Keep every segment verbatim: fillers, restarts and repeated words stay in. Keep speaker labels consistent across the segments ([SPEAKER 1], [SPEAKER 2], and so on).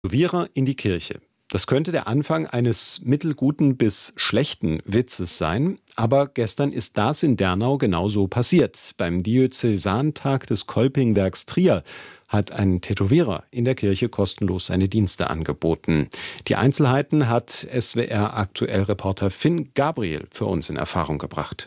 [SPEAKER 1] Tätowierer in die Kirche. Das könnte der Anfang eines mittelguten bis schlechten Witzes sein, aber gestern ist das in Dernau genauso passiert. Beim Diözesantag des Kolpingwerks Trier hat ein Tätowierer in der Kirche kostenlos seine Dienste angeboten. Die Einzelheiten hat S W R-Aktuell-Reporter Finn Gabriel für uns in Erfahrung gebracht.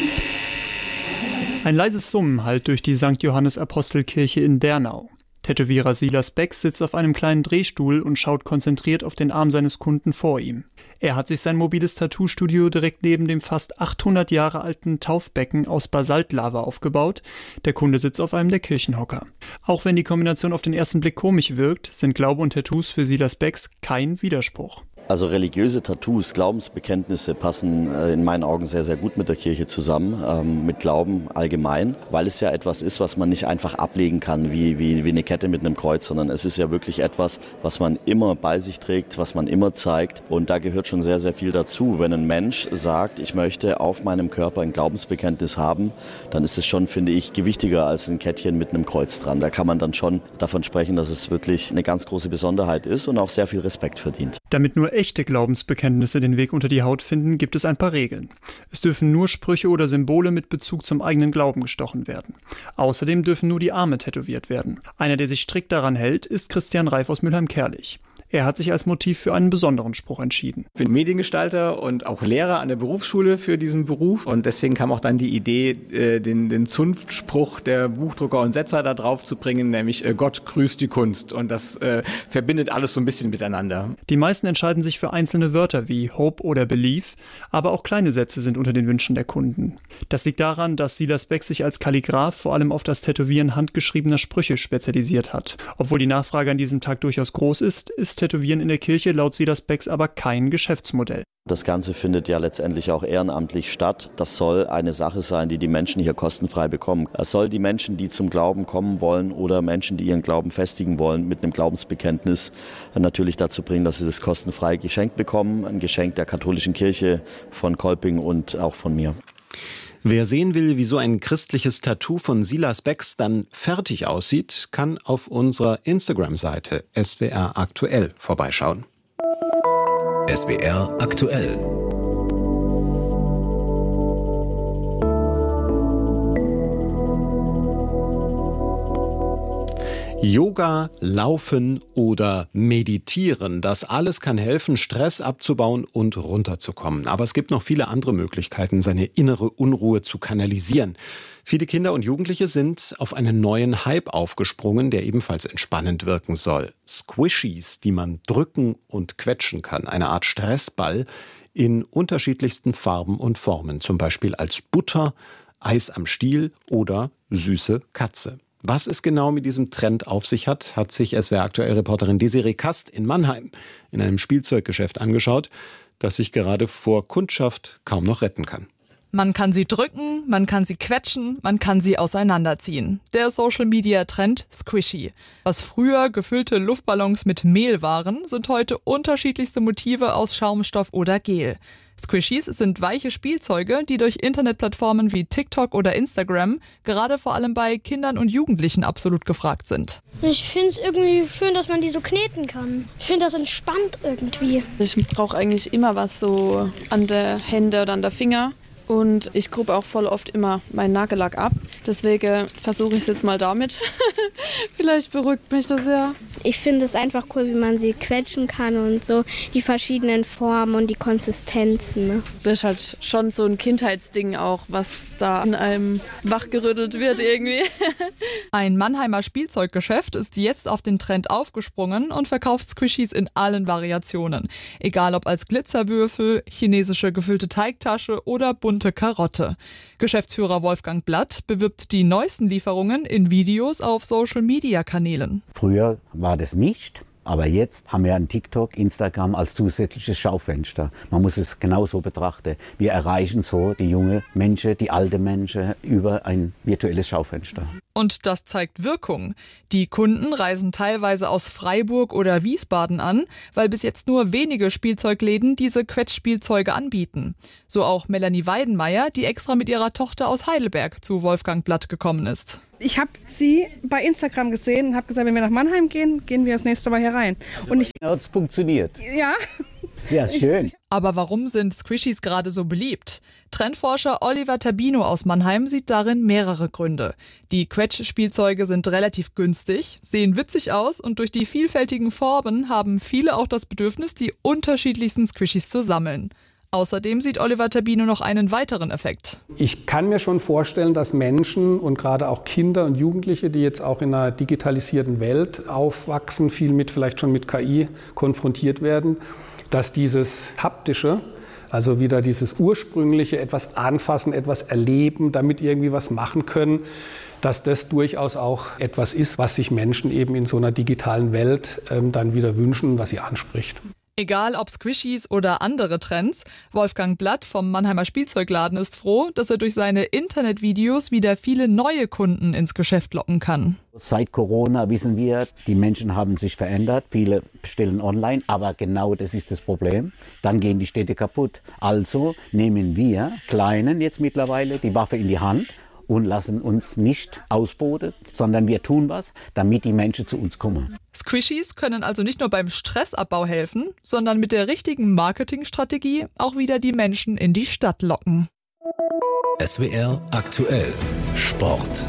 [SPEAKER 2] Ein leises Summen hallt durch die Sankt Johannes Apostelkirche in Dernau. Tätowierer Silas Becks sitzt auf einem kleinen Drehstuhl und schaut konzentriert auf den Arm seines Kunden vor ihm. Er hat sich sein mobiles Tattoo-Studio direkt neben dem fast achthundert Jahre alten Taufbecken aus Basaltlava aufgebaut. Der Kunde sitzt auf einem der Kirchenhocker. Auch wenn die Kombination auf den ersten Blick komisch wirkt, sind Glaube und Tattoos für Silas Becks kein Widerspruch.
[SPEAKER 3] Also religiöse Tattoos, Glaubensbekenntnisse passen äh, in meinen Augen sehr, sehr gut mit der Kirche zusammen, ähm, mit Glauben allgemein, weil es ja etwas ist, was man nicht einfach ablegen kann wie, wie, wie eine Kette mit einem Kreuz, sondern es ist ja wirklich etwas, was man immer bei sich trägt, was man immer zeigt, und da gehört schon sehr, sehr viel dazu. Wenn ein Mensch sagt, ich möchte auf meinem Körper ein Glaubensbekenntnis haben, dann ist es schon, finde ich, gewichtiger als ein Kettchen mit einem Kreuz dran. Da kann man dann schon davon sprechen, dass es wirklich eine ganz große Besonderheit ist und auch sehr viel Respekt verdient.
[SPEAKER 2] Damit nur echte Glaubensbekenntnisse den Weg unter die Haut finden, gibt es ein paar Regeln. Es dürfen nur Sprüche oder Symbole mit Bezug zum eigenen Glauben gestochen werden. Außerdem dürfen nur die Arme tätowiert werden. Einer, der sich strikt daran hält, ist Christian Reif aus Mülheim-Kerlich. Er hat sich als Motiv für einen besonderen Spruch entschieden.
[SPEAKER 4] Ich bin Mediengestalter und auch Lehrer an der Berufsschule für diesen Beruf. Und deswegen kam auch dann die Idee, den, den Zunftspruch der Buchdrucker und Setzer da drauf zu bringen, nämlich Gott grüßt die Kunst. Und das äh, verbindet alles so ein bisschen miteinander.
[SPEAKER 2] Die meisten entscheiden sich für einzelne Wörter wie Hope oder Belief, aber auch kleine Sätze sind unter den Wünschen der Kunden. Das liegt daran, dass Silas Becks sich als Kalligraph vor allem auf das Tätowieren handgeschriebener Sprüche spezialisiert hat. Obwohl die Nachfrage an diesem Tag durchaus groß ist, ist Tätowieren in der Kirche laut Silas Becks aber kein Geschäftsmodell.
[SPEAKER 3] Das Ganze findet ja letztendlich auch ehrenamtlich statt. Das soll eine Sache sein, die die Menschen hier kostenfrei bekommen. Es soll die Menschen, die zum Glauben kommen wollen oder Menschen, die ihren Glauben festigen wollen, mit einem Glaubensbekenntnis natürlich dazu bringen, dass sie das kostenfrei geschenkt bekommen. Ein Geschenk der katholischen Kirche von Kolping und auch von mir.
[SPEAKER 1] Wer sehen will, wie so ein christliches Tattoo von Silas Becks dann fertig aussieht, kann auf unserer Instagram-Seite S W R aktuell vorbeischauen.
[SPEAKER 5] S W R aktuell.
[SPEAKER 1] Yoga, Laufen oder Meditieren, das alles kann helfen, Stress abzubauen und runterzukommen. Aber es gibt noch viele andere Möglichkeiten, seine innere Unruhe zu kanalisieren. Viele Kinder und Jugendliche sind auf einen neuen Hype aufgesprungen, der ebenfalls entspannend wirken soll. Squishies, die man drücken und quetschen kann, eine Art Stressball in unterschiedlichsten Farben und Formen, zum Beispiel als Butter, Eis am Stiel oder süße Katze. Was es genau mit diesem Trend auf sich hat, hat sich S W R-Aktuell-Reporterin Desiree Kast in Mannheim in einem Spielzeuggeschäft angeschaut, das sich gerade vor Kundschaft kaum noch retten kann.
[SPEAKER 6] Man kann sie drücken, man kann sie quetschen, man kann sie auseinanderziehen. Der Social-Media-Trend Squishy. Was früher gefüllte Luftballons mit Mehl waren, sind heute unterschiedlichste Motive aus Schaumstoff oder Gel. Squishies sind weiche Spielzeuge, die durch Internetplattformen wie TikTok oder Instagram gerade vor allem bei Kindern und Jugendlichen absolut gefragt sind.
[SPEAKER 7] Ich finde es irgendwie schön, dass man die so kneten kann. Ich finde das entspannt irgendwie.
[SPEAKER 8] Ich brauche eigentlich immer was so an der Hände oder an der Finger. Und ich grube auch voll oft immer meinen Nagellack ab. Deswegen versuche ich es jetzt mal damit. Vielleicht beruhigt mich das ja.
[SPEAKER 7] Ich finde es einfach cool, wie man sie quetschen kann und so die verschiedenen Formen und die Konsistenzen. Ne?
[SPEAKER 8] Das ist halt schon so ein Kindheitsding auch, was da in einem wachgerüttelt wird irgendwie.
[SPEAKER 6] Ein Mannheimer Spielzeuggeschäft ist jetzt auf den Trend aufgesprungen und verkauft Squishies in allen Variationen. Egal ob als Glitzerwürfel, chinesische gefüllte Teigtasche oder bunte Karotte. Geschäftsführer Wolfgang Blatt bewirbt die neuesten Lieferungen in Videos auf Social-Media-Kanälen.
[SPEAKER 9] Früher war das nicht, aber jetzt haben wir ein TikTok, Instagram als zusätzliches Schaufenster. Man muss es genauso betrachten. Wir erreichen so die junge Menschen, die alte Menschen über ein virtuelles Schaufenster.
[SPEAKER 6] Und das zeigt Wirkung. Die Kunden reisen teilweise aus Freiburg oder Wiesbaden an, weil bis jetzt nur wenige Spielzeugläden diese Quetschspielzeuge anbieten. So auch Melanie Weidenmeier, die extra mit ihrer Tochter aus Heidelberg zu Wolfgang Blatt gekommen ist.
[SPEAKER 10] Ich habe sie bei Instagram gesehen und habe gesagt, wenn wir nach Mannheim gehen, gehen wir das nächste Mal hier rein. Und ich,
[SPEAKER 9] hat es funktioniert.
[SPEAKER 10] Ja.
[SPEAKER 9] Ja, schön.
[SPEAKER 6] Aber warum sind Squishies gerade so beliebt? Trendforscher Oliver Tabino aus Mannheim sieht darin mehrere Gründe. Die Quetsch-Spielzeuge sind relativ günstig, sehen witzig aus und durch die vielfältigen Farben haben viele auch das Bedürfnis, die unterschiedlichsten Squishies zu sammeln. Außerdem sieht Oliver Tabino noch einen weiteren Effekt.
[SPEAKER 11] Ich kann mir schon vorstellen, dass Menschen und gerade auch Kinder und Jugendliche, die jetzt auch in einer digitalisierten Welt aufwachsen, viel mit vielleicht schon mit K I konfrontiert werden, dass dieses haptische, also wieder dieses ursprüngliche, etwas anfassen, etwas erleben, damit irgendwie was machen können, dass das durchaus auch etwas ist, was sich Menschen eben in so einer digitalen Welt ähm, dann wieder wünschen, was sie anspricht.
[SPEAKER 6] Egal ob Squishies oder andere Trends, Wolfgang Blatt vom Mannheimer Spielzeugladen ist froh, dass er durch seine Internetvideos wieder viele neue Kunden ins Geschäft locken kann.
[SPEAKER 9] Seit Corona wissen wir, die Menschen haben sich verändert. Viele bestellen online, aber genau das ist das Problem. Dann gehen die Städte kaputt. Also nehmen wir Kleinen jetzt mittlerweile die Waffe in die Hand und lassen uns nicht ausboten, sondern wir tun was, damit die Menschen zu uns kommen.
[SPEAKER 6] Squishies können also nicht nur beim Stressabbau helfen, sondern mit der richtigen Marketingstrategie auch wieder die Menschen in die Stadt locken.
[SPEAKER 5] S W R aktuell Sport.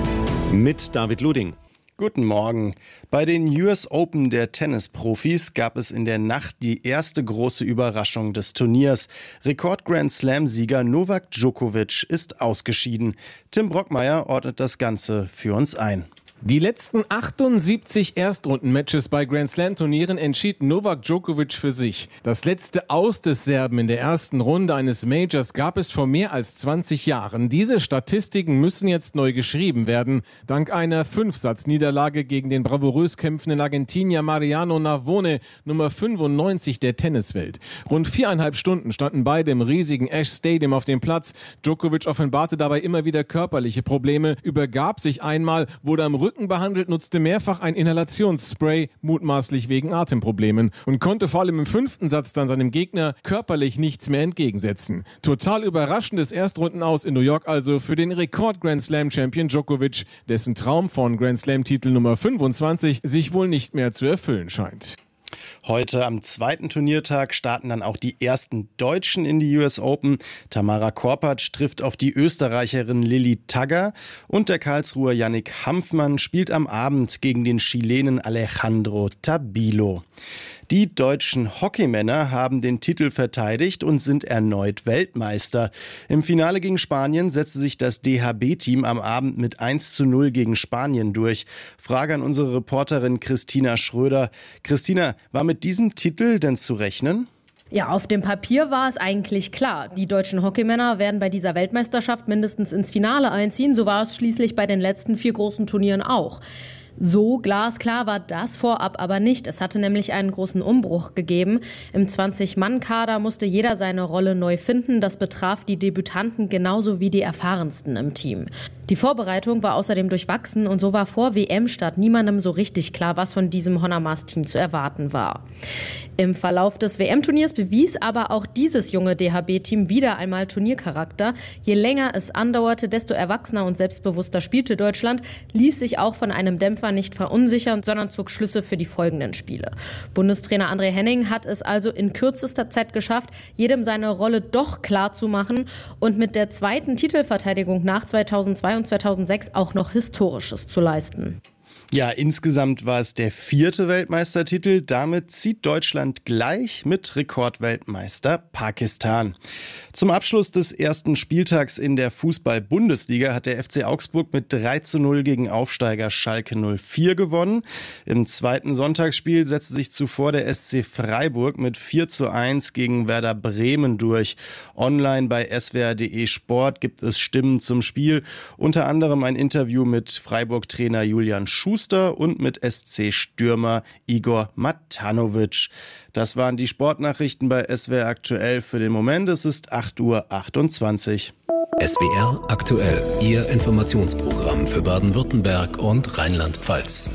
[SPEAKER 1] Mit David Luding.
[SPEAKER 12] Guten Morgen. Bei den U S Open der Tennisprofis gab es in der Nacht die erste große Überraschung des Turniers. Rekord-Grand-Slam-Sieger Novak Djokovic ist ausgeschieden. Tim Brockmeier ordnet das Ganze für uns ein.
[SPEAKER 13] Die letzten achtundsiebzig Erstrundenmatches bei Grand-Slam-Turnieren entschied Novak Djokovic für sich. Das letzte Aus des Serben in der ersten Runde eines Majors gab es vor mehr als zwanzig Jahren. Diese Statistiken müssen jetzt neu geschrieben werden. Dank einer Fünfsatz-Niederlage gegen den bravourös kämpfenden Argentinier Mariano Navone, Nummer fünfundneunzig der Tenniswelt. Rund viereinhalb Stunden standen beide im riesigen Ash Stadium auf dem Platz. Djokovic offenbarte dabei immer wieder körperliche Probleme, übergab sich einmal, wurde am Rücken behandelt, nutzte mehrfach ein Inhalationsspray, mutmaßlich wegen Atemproblemen, und konnte vor allem im fünften Satz dann seinem Gegner körperlich nichts mehr entgegensetzen. Total überraschendes Erstrundenaus in New York also für den Rekord-Grand-Slam-Champion Djokovic, dessen Traum von Grand-Slam-Titel Nummer fünfundzwanzig sich wohl nicht mehr zu erfüllen scheint.
[SPEAKER 12] Heute am zweiten Turniertag starten dann auch die ersten Deutschen in die U S Open. Tamara Korpatsch trifft auf die Österreicherin Lilly Tagger und der Karlsruher Yannick Hanfmann spielt am Abend gegen den Chilenen Alejandro Tabilo. Die deutschen Hockeymänner haben den Titel verteidigt und sind erneut Weltmeister. Im Finale gegen Spanien setzte sich das D H B-Team am Abend mit eins zu null gegen Spanien durch. Frage an unsere Reporterin Christina Schröder. Christina, war mit diesem Titel denn zu rechnen?
[SPEAKER 14] Ja, auf dem Papier war es eigentlich klar. Die deutschen Hockeymänner werden bei dieser Weltmeisterschaft mindestens ins Finale einziehen. So war es schließlich bei den letzten vier großen Turnieren auch. So glasklar war das vorab aber nicht. Es hatte nämlich einen großen Umbruch gegeben. Im zwanzig-Mann-Kader musste jeder seine Rolle neu finden. Das betraf die Debütanten genauso wie die Erfahrensten im Team. Die Vorbereitung war außerdem durchwachsen und so war vor W M-Start niemandem so richtig klar, was von diesem Honnermaß-Team zu erwarten war. Im Verlauf des W M-Turniers bewies aber auch dieses junge D H B-Team wieder einmal Turniercharakter. Je länger es andauerte, desto erwachsener und selbstbewusster spielte Deutschland, ließ sich auch von einem Dämpfer nicht verunsichern, sondern zog Schlüsse für die folgenden Spiele. Bundestrainer André Henning hat es also in kürzester Zeit geschafft, jedem seine Rolle doch klar zu machen und mit der zweiten Titelverteidigung nach zweitausendzwei und zweitausendsechs auch noch Historisches zu leisten.
[SPEAKER 12] Ja, insgesamt war es der vierte Weltmeistertitel. Damit zieht Deutschland gleich mit Rekordweltmeister Pakistan. Zum Abschluss des ersten Spieltags in der Fußball-Bundesliga hat der F C Augsburg mit drei zu null gegen Aufsteiger Schalke null vier gewonnen. Im zweiten Sonntagsspiel setzte sich zuvor der S C Freiburg mit vier zu eins gegen Werder Bremen durch. Online bei S W R punkt de Sport gibt es Stimmen zum Spiel. Unter anderem ein Interview mit Freiburg-Trainer Julian Schuster und mit S C-Stürmer Igor Matanovic. Das waren die Sportnachrichten bei S W R aktuell für den Moment. Es ist acht Uhr achtundzwanzig.
[SPEAKER 5] S W R aktuell, Ihr Informationsprogramm für Baden-Württemberg und Rheinland-Pfalz.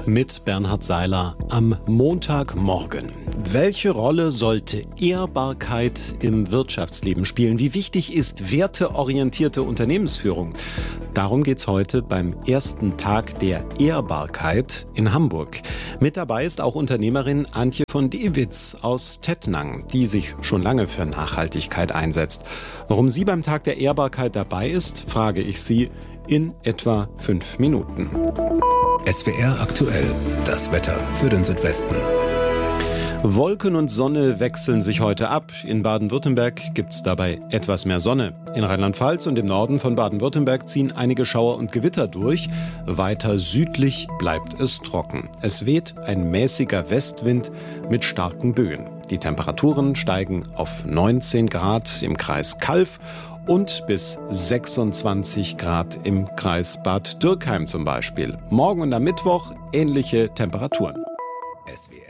[SPEAKER 1] mit Bernhard Seiler am Montagmorgen. Welche Rolle sollte Ehrbarkeit im Wirtschaftsleben spielen? Wie wichtig ist werteorientierte Unternehmensführung? Darum geht's heute beim ersten Tag der Ehrbarkeit in Hamburg. Mit dabei ist auch Unternehmerin Antje von Dewitz aus Tettnang, die sich schon lange für Nachhaltigkeit einsetzt. Warum sie beim Tag der Ehrbarkeit dabei ist, frage ich sie in etwa fünf Minuten.
[SPEAKER 5] S W R aktuell, das Wetter für den Südwesten.
[SPEAKER 1] Wolken und Sonne wechseln sich heute ab. In Baden-Württemberg gibt's dabei etwas mehr Sonne. In Rheinland-Pfalz und im Norden von Baden-Württemberg ziehen einige Schauer und Gewitter durch. Weiter südlich bleibt es trocken. Es weht ein mäßiger Westwind mit starken Böen. Die Temperaturen steigen auf neunzehn Grad im Kreis Calw und bis sechsundzwanzig Grad im Kreis Bad Dürkheim zum Beispiel. Morgen und am Mittwoch ähnliche Temperaturen.
[SPEAKER 5] S W R